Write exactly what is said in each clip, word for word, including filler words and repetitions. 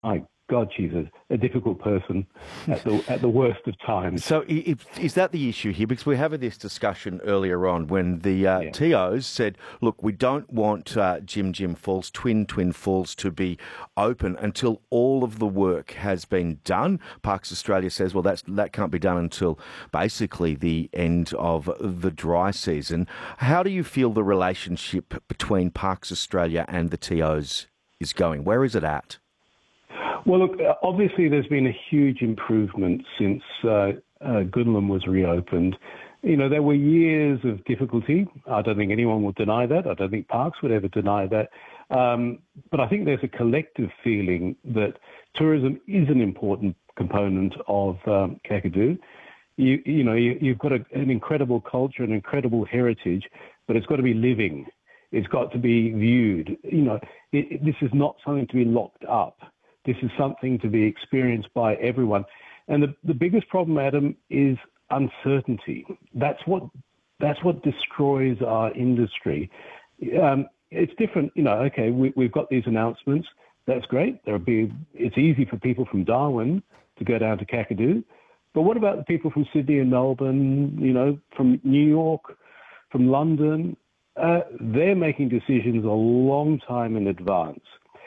my God, she's a, a difficult person at the at the worst of times. So i- i- is that the issue here? Because we had this discussion earlier on when the uh, Yeah. T Os said, look, we don't want uh, Jim Jim Falls, Twin Twin Falls to be open until all of the work has been done. Parks Australia says, well, that's, that can't be done until basically the end of the dry season. How do you feel the relationship between Parks Australia and the T Os is going? Where is it at? Well, look, uh, obviously there's been a huge improvement since uh, uh, Goodland was reopened. You know, there were years of difficulty. I don't think anyone will deny that. I don't think Parks would ever deny that. Um, but I think there's a collective feeling that tourism is an important component of um, Kakadu. You, you know, you, you've got a, an incredible culture, an incredible heritage, but it's got to be living. It's got to be viewed. You know, it, it, this is not something to be locked up. This is something to be experienced by everyone. And the, the biggest problem, Adam, is uncertainty. That's what that's what destroys our industry. Um, it's different, you know, okay, we, we've got these announcements. That's great. There'll be, it's easy for people from Darwin to go down to Kakadu. But what about the people from Sydney and Melbourne, you know, from New York, from London? Uh, they're making decisions a long time in advance.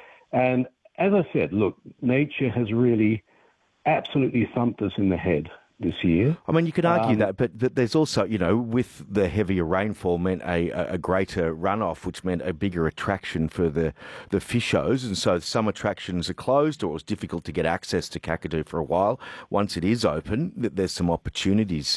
And as I said, look, nature has really absolutely thumped us in the head this year. I mean, you could argue Um, that, but th- there's also, you know, with the heavier rainfall meant a, a greater runoff, which meant a bigger attraction for the, the fishers. And so some attractions are closed, or it's difficult to get access to Kakadu for a while. Once it is open, th- there's some opportunities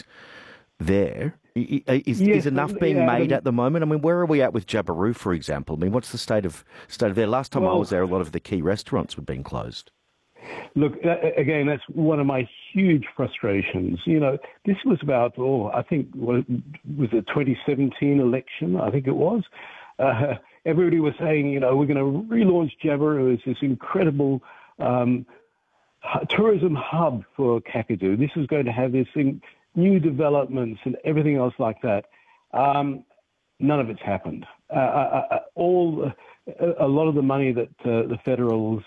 there. I- I- Is, Yes, is enough but, being yeah, made but- at the moment? I mean, where are we at with Jabiru, for example? I mean, what's the state of state of there? Last time I Well- was there, a lot of the key restaurants were being closed. Look, uh, again, that's one of my huge frustrations. You know, this was about, oh, I think, what, was the twenty seventeen election? I think it was. Uh, everybody was saying, you know, we're going to relaunch Jabiru as this incredible um, tourism hub for Kakadu. This is going to have this thing, new developments and everything else like that. Um, none of it's happened. Uh, uh, all, a lot of the money that uh, the Federals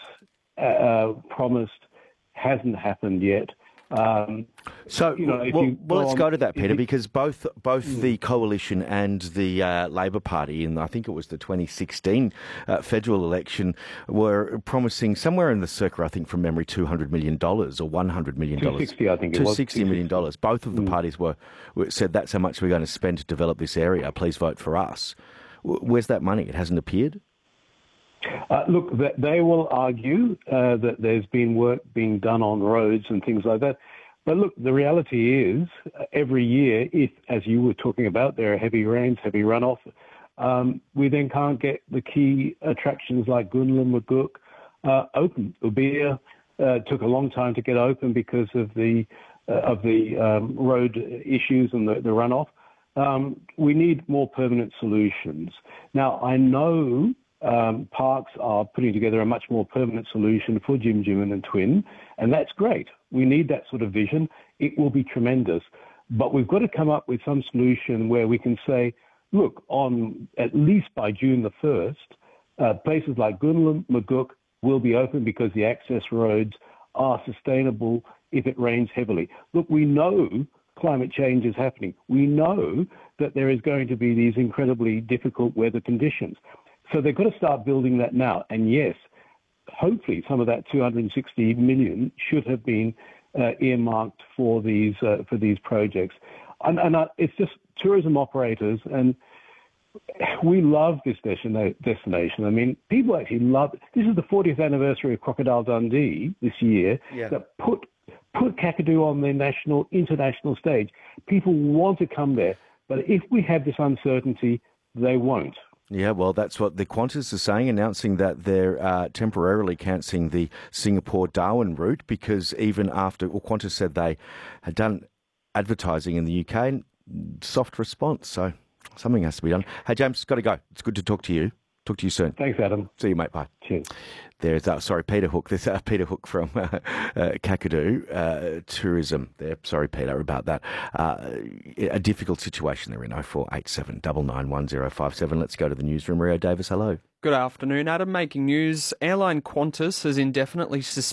uh, promised hasn't happened yet. Um, So, you know, if well, you well, let's on- go to that, if Peter, you- because both both the Coalition and the uh, Labor Party, in I think it was the twenty sixteen uh, federal election, were promising somewhere in the circa, I think from memory, two hundred million dollars or one hundred million dollars. two hundred sixty, I think it was. two hundred sixty million dollars. Both of the parties were, were said that's how much we're going to spend to develop this area. Please vote for us. W- Where's that money? It hasn't appeared. Uh, look, th- they will argue uh, that there's been work being done on roads and things like that. But look, the reality is uh, every year, if, as you were talking about, there are heavy rains, heavy runoff, um, we then can't get the key attractions like Gunlun, Maguk uh, open. Ubia uh, took a long time to get open because of the uh, of the um, road issues and the, the runoff. Um, we need more permanent solutions. Now, I know Um, parks are putting together a much more permanent solution for Jim Jim and Twin, and that's great. We need that sort of vision. It will be tremendous. But we've got to come up with some solution where we can say, look, on at least by June the first, uh, places like Gunlun, Maguk will be open because the access roads are sustainable if it rains heavily. Look, we know climate change is happening. We know that there is going to be these incredibly difficult weather conditions. So they've got to start building that now. And yes, hopefully some of that two hundred sixty million should have been uh, earmarked for these uh, for these projects. And, and uh, it's just tourism operators, and we love this destina- destination. I mean, people actually love it. This is the fortieth anniversary of Crocodile Dundee this year Yeah. that put put Kakadu on the national, international stage. People want to come there, but if we have this uncertainty, they won't. Yeah, well, that's what the Qantas is saying, announcing that they're uh, temporarily cancelling the Singapore-Darwin route because even after, well, Qantas said they had done advertising in the U K, and soft response, so something has to be done. Hey, James, got to go. It's good to talk to you. Talk to you soon. Thanks, Adam. See you, mate. Bye. Cheers. There's, uh, sorry, Peter Hook. There's uh, Peter Hook from uh, uh, Kakadu uh, Tourism there. Sorry, Peter, about that. Uh, a difficult situation they're in. oh four eight seven, nine nine one, oh five seven. Let's go to the newsroom. Rio Davis, hello. Good afternoon, Adam. Making news. Airline Qantas has indefinitely suspended